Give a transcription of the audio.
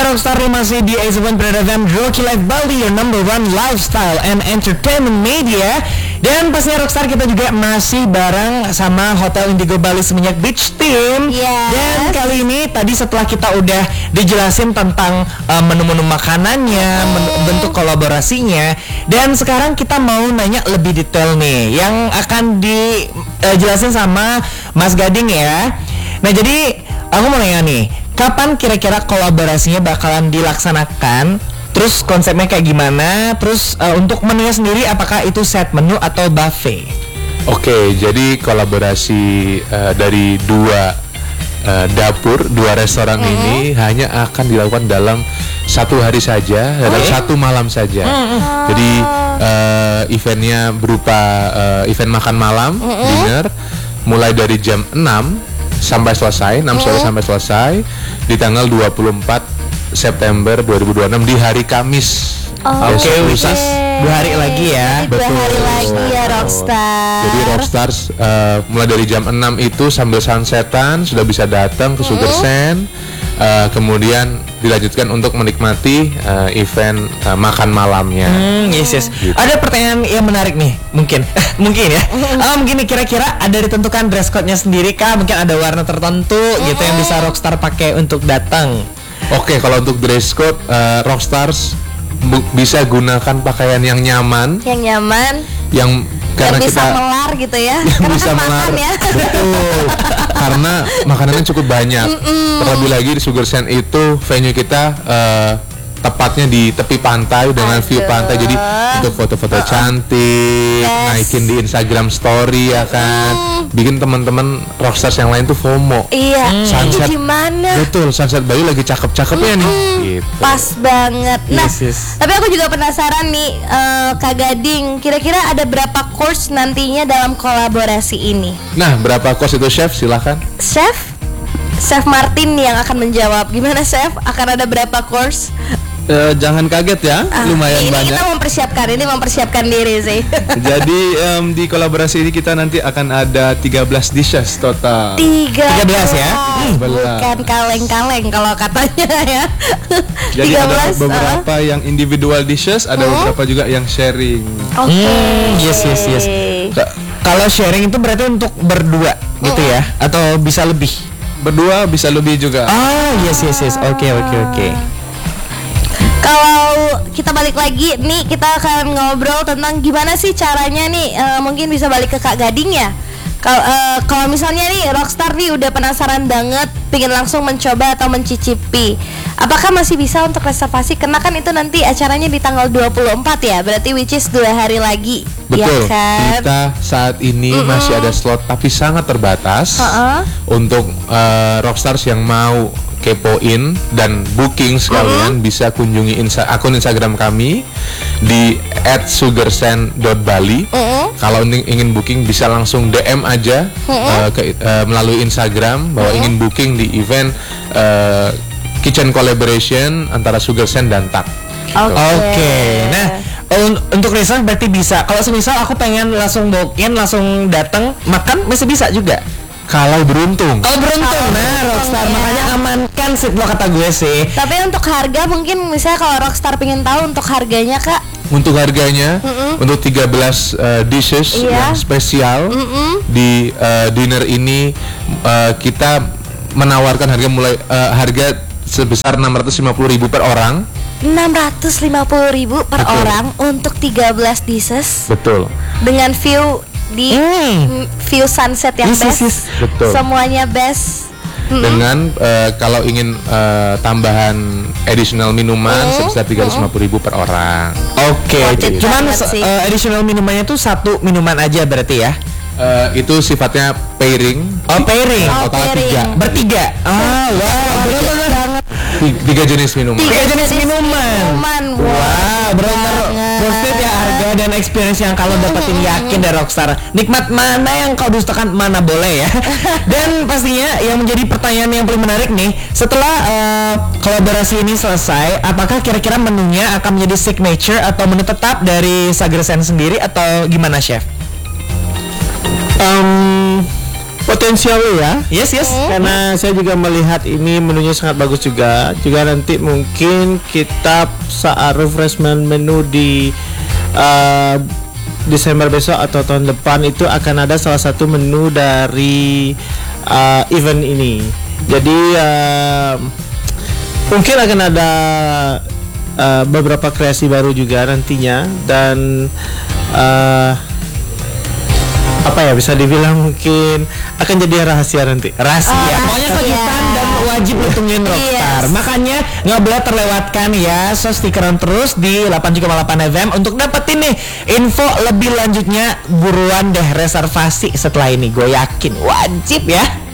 Rockstar masih di A7 FM Rocky Life Bali, your number one lifestyle and entertainment media. Dan pastinya Rockstar kita juga masih bareng sama Hotel Indigo Bali Seminyak Beach Team. Dan kali ini tadi setelah kita udah dijelasin tentang menu-menu makanannya, bentuk kolaborasinya, dan sekarang kita mau nanya lebih detail nih yang akan dijelasin sama Mas Gading ya. Nah jadi aku mau nanya nih, kapan kira-kira kolaborasinya bakalan dilaksanakan? Terus konsepnya kayak gimana? Terus untuk menunya sendiri apakah itu set menu atau buffet? Oke, jadi kolaborasi dari dua dapur, dua restoran ini hanya akan dilakukan dalam satu hari saja, dalam satu malam saja. Jadi eventnya berupa event makan malam, dinner, mulai dari jam 6 sampai selesai, 6 sore sampai selesai di tanggal 24 September 2026 di hari Kamis. Oke, which is 2 hari lagi ya. Betul. 2 hari lagi ya Rockstar. Jadi Rockstars mulai dari jam 6 itu sambil sunsetan sudah bisa datang ke Sugar Sand. Kemudian dilanjutkan untuk menikmati event makan malamnya. Yes. Gitu. Ada pertanyaan yang menarik nih, mungkin ya. Mungkin kira-kira ada ditentukan dress code-nya sendiri kah? Mungkin ada warna tertentu gitu yang bisa Rockstar pakai untuk datang. Oke, kalau untuk dress code Rockstars bisa gunakan pakaian yang nyaman. Yang karena bisa kita melar gitu ya. Yang bisa melar ya. Betul. Karena makanannya cukup banyak. Terlebih lagi di Sugar Sand itu venue kita tepatnya di tepi pantai dengan view pantai, jadi untuk foto-foto cantik, naikin di Instagram story ya kan, bikin teman-teman Rockstars yang lain tuh FOMO. Iya. Sunset Gimana? Betul, sunset Bali lagi cakep-cakepnya nih. Gitu. Pas banget. Nah, yes. tapi aku juga penasaran nih, Kak Gading, kira-kira ada berapa course nantinya dalam kolaborasi ini? Nah, berapa course itu, Chef? Silahkan. Chef Martin yang akan menjawab. Gimana, Chef? Akan ada berapa course? Jangan kaget ya, lumayan banyak. Ini mempersiapkan diri sih. Jadi di kolaborasi ini kita nanti akan ada 13 dishes total. 13 ya? Bukan kaleng-kaleng kalau katanya ya. Jadi ada beberapa yang individual dishes, ada beberapa juga yang sharing. Yes. Kalau sharing itu berarti untuk berdua gitu ya? Atau bisa lebih? Berdua bisa lebih juga. Yes. Oke. Kalau kita balik lagi nih, kita akan ngobrol tentang gimana sih caranya nih, mungkin bisa balik ke Kak Gading ya. Kalau misalnya nih Rockstar nih udah penasaran banget, pengen langsung mencoba atau mencicipi, apakah masih bisa untuk reservasi? Karena kan itu nanti acaranya di tanggal 24 ya, berarti which is 2 hari lagi. Betul, ya kan? kita saat ini masih ada slot tapi sangat terbatas untuk Rockstars yang mau kepoin dan booking sekalian bisa kunjungi akun Instagram kami di @sugarsand.bali. Kalau ingin booking bisa langsung DM aja melalui Instagram bahwa ingin booking di event kitchen collaboration antara Sugar Sand dan Tak. Oke. Nah, untuk reserve berarti bisa. Kalau semisal aku pengen langsung walk-in, langsung datang makan, masih bisa juga. Kalau beruntung. Nah Rockstar makanya amankan sih kata gue sih. Tapi untuk harga mungkin misalnya kalau Rockstar pengen tahu untuk harganya Kak. Untuk harganya untuk 13 dishes yang spesial di dinner ini kita menawarkan harga sebesar 650.000 per orang. 650.000 per orang untuk 13 dishes. Betul. Dengan view view sunset yang best. Betul. Semuanya best. Dengan kalau ingin tambahan additional minuman sebesar 350.000 per orang. Oke. Cuman additional minumannya tuh satu minuman aja berarti ya? Itu sifatnya pairing. Pairing. Total 3. Bertiga. Wow, benar-benar banget. 3 jenis minuman. 3 jenis minuman. Wow, benar-benar worth it ya, harga dan experience yang kalau dapetin, yakin dari Rockstar. Nikmat mana yang kau dustakan, mana boleh ya. Dan pastinya yang menjadi pertanyaan yang paling menarik nih, setelah kolaborasi ini selesai, apakah kira-kira menunya akan menjadi signature atau menu tetap dari Sugar Sand sendiri atau gimana, Chef? potensial ya. Yes. Karena saya juga melihat ini menunya sangat bagus juga. Juga nanti mungkin kita saat refreshment menu di Desember besok atau tahun depan itu akan ada salah satu menu dari event ini. Jadi mungkin akan ada beberapa kreasi baru juga nantinya dan apa ya, bisa dibilang mungkin akan jadi rahasia nanti. Rahasia. Pokoknya kejutan dan wajib lu tungguin Rockstar. Makanya nggak boleh terlewatkan ya. So stikeran terus di 8,8 FM untuk dapetin nih info lebih lanjutnya. Buruan deh reservasi setelah ini. Gue yakin wajib ya.